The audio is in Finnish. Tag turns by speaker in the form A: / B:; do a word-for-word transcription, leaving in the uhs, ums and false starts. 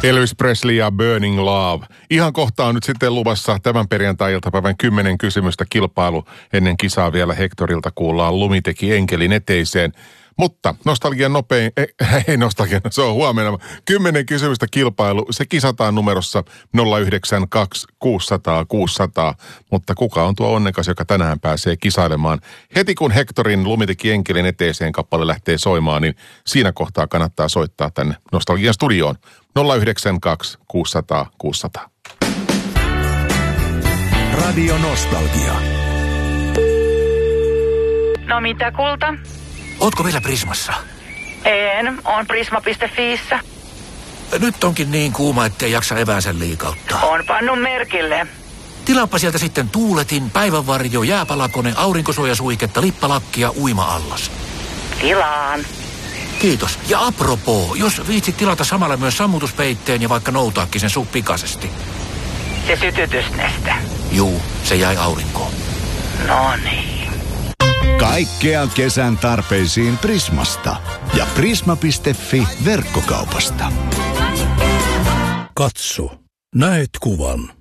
A: Elvis Presley ja Burning Love. Ihan kohta on nyt sitten luvassa tämän perjantai-iltapäivän kymmenen kysymystä kilpailu. Ennen kisaa vielä Hectorilta kuullaan Lumi teki enkelin eteiseen. Mutta nostalgian nopein, ei, ei nostalgian, se on huomenna. Kymmenen kysymystä kilpailu, se kisataan numerossa nolla yhdeksän kaksi kuusisataa kuusisataa. Mutta kuka on tuo onnekas, joka tänään pääsee kisailemaan? Heti kun Hectorin Lumi teki enkelin eteiseen kappale lähtee soimaan, niin siinä kohtaa kannattaa soittaa tänne nostalgian studioon. nolla yhdeksän kaksi kuusisataa kuusisataa.
B: Radio Nostalgia.
C: No mitä, kulta?
D: Ootko vielä Prismassa?
C: En, on prisma piste fiissä.
D: Nyt onkin niin kuuma, ettei jaksa eväänsä liikauttaa.
C: On pannut merkille.
D: Tilaappa sieltä sitten tuuletin, päivänvarjo, jääpalakone, aurinkosuojasuihketta, lippalakkia, uima-allas.
C: Tilaan.
D: Kiitos. Ja apropoo, jos viitsit tilata samalla myös sammutuspeitteen ja vaikka noutaakin sen suh pikaisesti.
C: Se sytytysneste.
D: Juu, se jäi aurinkoon.
C: No niin.
B: Kaikkea kesän tarpeisiin Prismasta ja prisma piste fi verkkokaupasta.
E: Katso, näet kuvan.